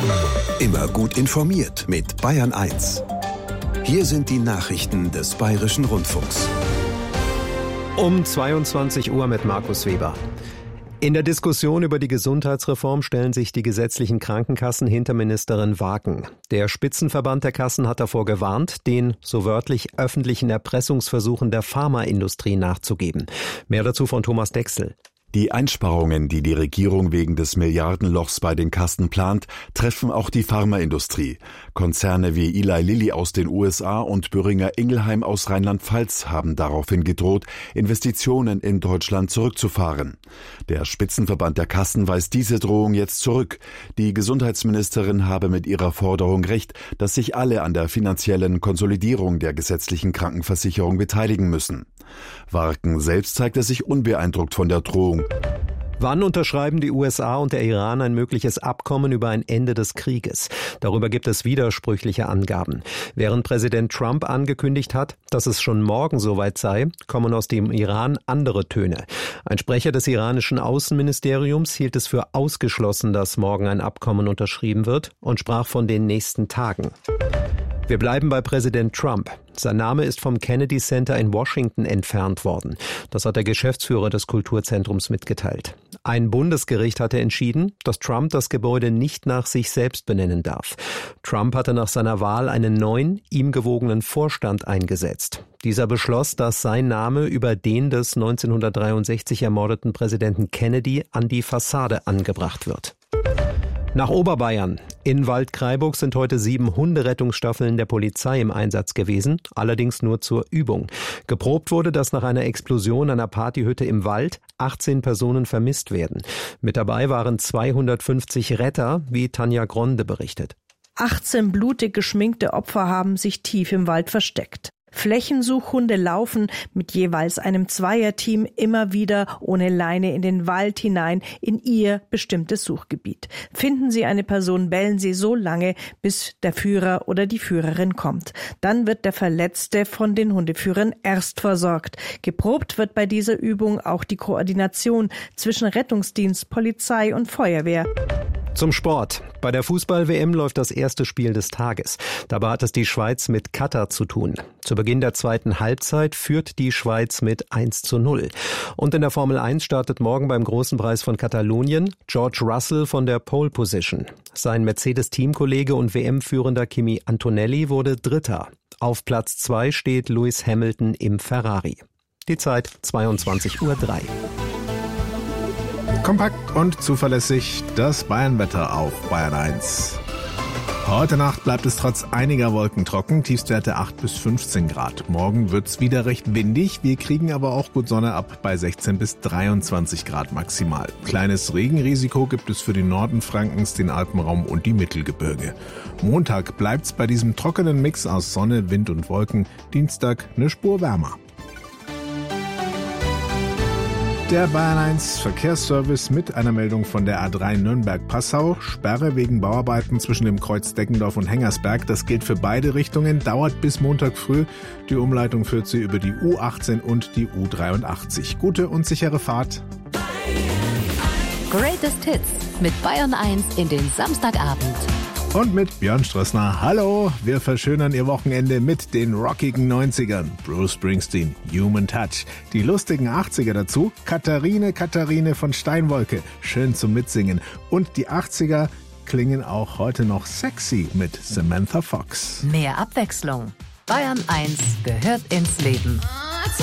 Immer gut informiert mit Bayern 1. Hier sind die Nachrichten des Bayerischen Rundfunks. Um 22 Uhr mit Markus Weber. In der Diskussion über die Gesundheitsreform stellen sich die gesetzlichen Krankenkassen hinter Ministerin Wagen. Der Spitzenverband der Kassen hat davor gewarnt, den, so wörtlich, öffentlichen Erpressungsversuchen der Pharmaindustrie nachzugeben. Mehr dazu von Thomas Dexel. Die Einsparungen, die die Regierung wegen des Milliardenlochs bei den Kassen plant, treffen auch die Pharmaindustrie. Konzerne wie Eli Lilly aus den USA und Boehringer Ingelheim aus Rheinland-Pfalz haben daraufhin gedroht, Investitionen in Deutschland zurückzufahren. Der Spitzenverband der Kassen weist diese Drohung jetzt zurück. Die Gesundheitsministerin habe mit ihrer Forderung recht, dass sich alle an der finanziellen Konsolidierung der gesetzlichen Krankenversicherung beteiligen müssen. Wagen selbst zeigte sich unbeeindruckt von der Drohung. Wann unterschreiben die USA und der Iran ein mögliches Abkommen über ein Ende des Krieges? Darüber gibt es widersprüchliche Angaben. Während Präsident Trump angekündigt hat, dass es schon morgen soweit sei, kommen aus dem Iran andere Töne. Ein Sprecher des iranischen Außenministeriums hielt es für ausgeschlossen, dass morgen ein Abkommen unterschrieben wird und sprach von den nächsten Tagen. Wir bleiben bei Präsident Trump. Sein Name ist vom Kennedy Center in Washington entfernt worden. Das hat der Geschäftsführer des Kulturzentrums mitgeteilt. Ein Bundesgericht hatte entschieden, dass Trump das Gebäude nicht nach sich selbst benennen darf. Trump hatte nach seiner Wahl einen neuen, ihm gewogenen Vorstand eingesetzt. Dieser beschloss, dass sein Name über den des 1963 ermordeten Präsidenten Kennedy an die Fassade angebracht wird. Nach Oberbayern. In Waldkraiburg sind heute 7 Hunderettungsstaffeln der Polizei im Einsatz gewesen, allerdings nur zur Übung. Geprobt wurde, dass nach einer Explosion einer Partyhütte im Wald 18 Personen vermisst werden. Mit dabei waren 250 Retter, wie Tanja Gronde berichtet. 18 blutig geschminkte Opfer haben sich tief im Wald versteckt. Flächensuchhunde laufen mit jeweils einem Zweierteam immer wieder ohne Leine in den Wald hinein in ihr bestimmtes Suchgebiet. Finden sie eine Person, bellen sie so lange, bis der Führer oder die Führerin kommt. Dann wird der Verletzte von den Hundeführern erst versorgt. Geprobt wird bei dieser Übung auch die Koordination zwischen Rettungsdienst, Polizei und Feuerwehr. Zum Sport. Bei der Fußball-WM läuft das erste Spiel des Tages. Dabei hat es die Schweiz mit Katar zu tun. Zu Beginn der zweiten Halbzeit führt die Schweiz mit 1:0. Und in der Formel 1 startet morgen beim Großen Preis von Katalonien George Russell von der Pole Position. Sein Mercedes-Teamkollege und WM-Führender Kimi Antonelli wurde Dritter. Auf Platz 2 steht Lewis Hamilton im Ferrari. Die Zeit 22:03 Uhr. Kompakt und zuverlässig das Bayernwetter auf Bayern 1. Heute Nacht bleibt es trotz einiger Wolken trocken, Tiefstwerte 8 bis 15 Grad. Morgen wird's wieder recht windig, wir kriegen aber auch gut Sonne ab bei 16 bis 23 Grad maximal. Kleines Regenrisiko gibt es für den Norden Frankens, den Alpenraum und die Mittelgebirge. Montag bleibt's bei diesem trockenen Mix aus Sonne, Wind und Wolken, Dienstag eine Spur wärmer. Der Bayern 1 Verkehrsservice mit einer Meldung von der A3 Nürnberg-Passau. Sperre wegen Bauarbeiten zwischen dem Kreuz Deggendorf und Hengersberg. Das gilt für beide Richtungen, dauert bis Montag früh. Die Umleitung führt sie über die U18 und die U83. Gute und sichere Fahrt. Greatest Hits mit Bayern 1 in den Samstagabend. Und mit Björn Strössner. Hallo, wir verschönern Ihr Wochenende mit den rockigen 90ern. Bruce Springsteen, Human Touch. Die lustigen 80er dazu, Katharine von Steinwolke. Schön zum Mitsingen. Und die 80er klingen auch heute noch sexy mit Samantha Fox. Mehr Abwechslung. Bayern 1 gehört ins Leben.